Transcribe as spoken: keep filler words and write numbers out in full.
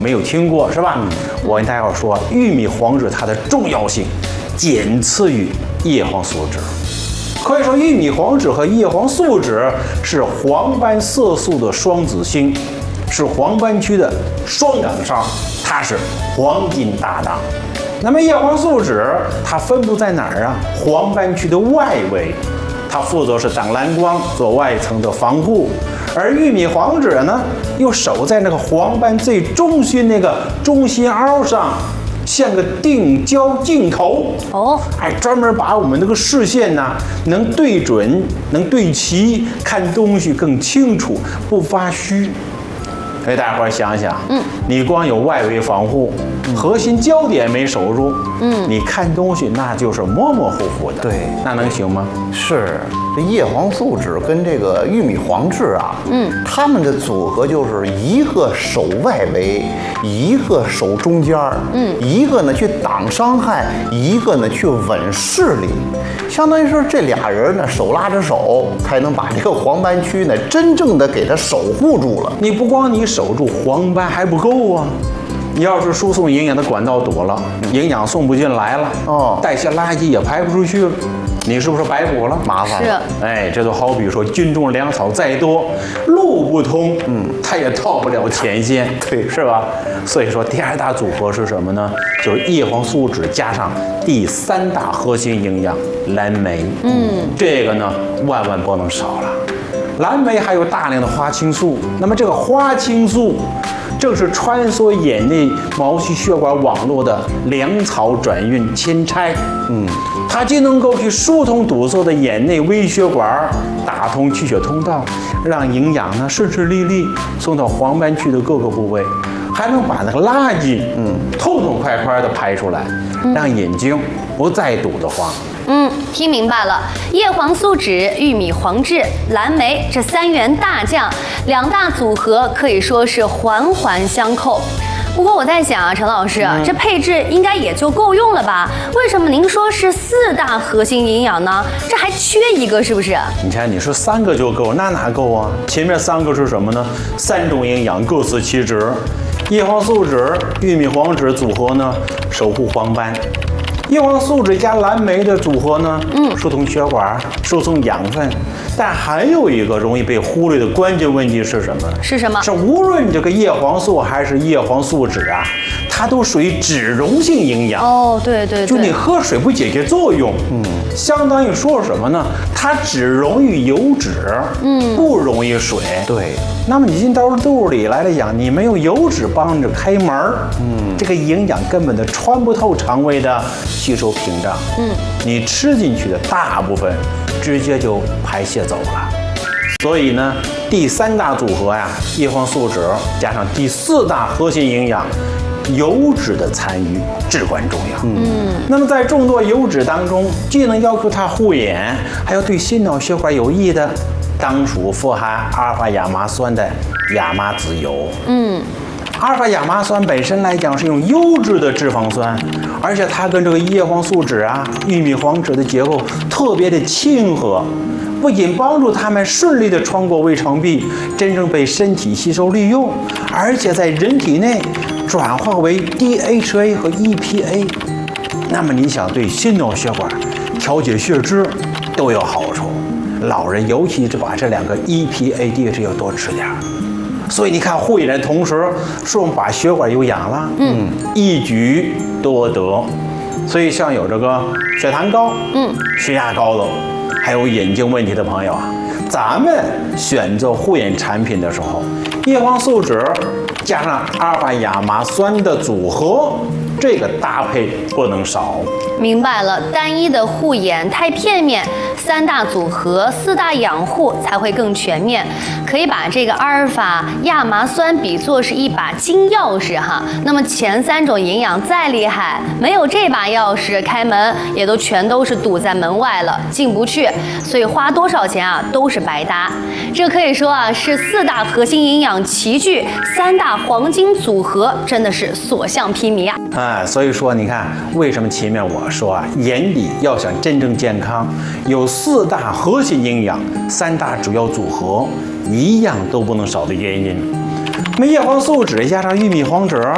没有听过是吧？嗯、我跟大家说，玉米黄质它的重要性仅次于叶黄素质。可以说，玉米黄质和叶黄素质是黄斑色素的双子星，是黄斑区的双挡上，它是黄金搭档。那么叶黄素质它分布在哪儿啊？黄斑区的外围，它负责是挡蓝光，做外层的防护。而玉米黄质呢，又守在那个黄斑最中心那个中心凹上。像个定焦镜头哦，哎，专门把我们那个视线呢，能对准，能对齐，看东西更清楚，不发虚。所以大伙儿想想，嗯，你光有外围防护，嗯、核心焦点没守住，嗯，你看东西那就是模模糊糊的。 对， 那能行吗？ 是，这叶黄素质跟这个玉米黄质啊，嗯，它们的组合就是一个守外围，一个守中间儿，嗯，一个呢去挡伤害，一个呢去稳视力，相当于是这俩人呢手拉着手，才能把这个黄斑区呢真正的给它守护住了。 你不光你守住黄斑还不够啊，你要是输送营养的管道堵了，营养送不进来了，哦，代谢垃圾也排不出去了，你是不是白补了？ 麻烦了。 是，哎，这就好比说军中粮草再多，路不通，嗯，它也到不了前线， 对， 是吧？所以说第二大组合是什么呢？就是叶黄素质加上第三大核心营养蓝莓，嗯，这个呢万万不能少了。蓝莓还有大量的花青素，那么这个花青素正是穿梭眼内毛细血管网络的粮草转运钦差，嗯，它既能够去疏通堵塞的眼内微血管，打通气血通道，让营养呢顺顺利利送到黄斑区的各个部位，还能把那个垃圾，嗯，痛痛快快的排出来，让眼睛不再堵得慌。 嗯，听明白了。叶黄素酯、玉米黄质、蓝莓这三员大将，两大组合可以说是环环相扣。不过我在想啊，陈老师，嗯、这配置应该也就够用了吧？为什么您说是四大核心营养呢？这还缺一个是不是？ 你看，你说三个就够，那哪够啊？前面三个是什么呢？三种营养各司其职。叶黄素酯、玉米黄质组合呢，守护黄斑。叶黄素酯加蓝莓的组合呢，嗯，疏通血管，输送养分。但还有一个容易被忽略的关键问题是什么？ 是什么？ 是无论这个叶黄素还是叶黄素酯啊，它都属于脂溶性营养。 哦，对对对， 就你喝水不解决作用，嗯，相当于说什么呢？它只溶于油脂，嗯，不溶于水。 对。 那么你进到肚里来了讲，你没有油脂帮着开门，嗯，这个营养根本的穿不透肠胃的吸收屏障，嗯，你吃进去的大部分直接就排泄走了。所以呢，第三大组合呀，叶黄素酯加上第四大核心营养油脂的参与至关重要。嗯，那么在众多油脂当中，既能要求它护眼，还要对心脑血管有益的，当属富含阿尔法亚麻酸的亚麻籽油。嗯，阿尔法亚麻酸本身来讲是用优质的脂肪酸，而且它跟这个叶黄素酯啊、玉米黄质的结构特别的亲和，不仅帮助它们顺利的穿过胃肠壁，真正被身体吸收利用，而且在人体内转化为 D H A 和 E P A。那么你想对心脑血管、调节血脂都有好处。老人尤其是把这两个 E P A、D H A 要多吃点。所以你看，护眼的同时，是我们把血管又养了，嗯，一举多得。所以像有这个血糖高、嗯，血压高的，还有眼睛问题的朋友啊，咱们选择护眼产品的时候，叶黄素酯加上阿尔法亚麻酸的组合，这个搭配不能少。 明白了，单一的护眼太片面，三大组合、四大养护才会更全面。可以把这个阿尔法亚麻酸比作是一把金钥匙哈。那么前三种营养再厉害，没有这把钥匙，开门也都全都是堵在门外了，进不去。所以花多少钱啊，都是白搭。这可以说啊，是四大核心营养齐聚，三大黄金组合，真的是所向披靡啊！ 哎，所以说你看，为什么前面我说啊，眼底要想真正健康，有四大核心营养，三大主要组合，一样都不能少的原因。那叶黄素酯加上玉米黄质，